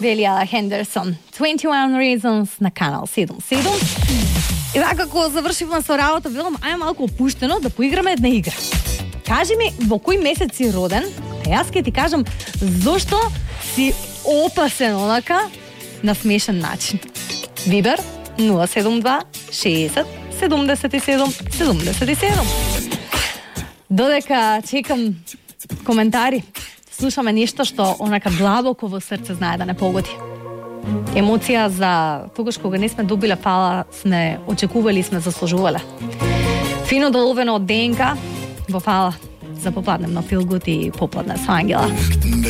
вели Ела Хендерсон. 21 Reasons на канал 77. И така, како завршивме со работа, велам, ајде малку опуштено да поиграме една игра. Кажи ми во кој месец си роден, а јас ќе ти кажам зошто си опасен онака на смешен начин. Вибер 072 60 77 77. Додека чекам коментари, слушаме нешто што онака длабоко во срце знае да не погоди. Емоција за тогаш кога не сме добиле фала, сме очекували, сме заслужувале. Фино доловено од ДНК во фала за попладнем на Филгут и попладне со Ангела.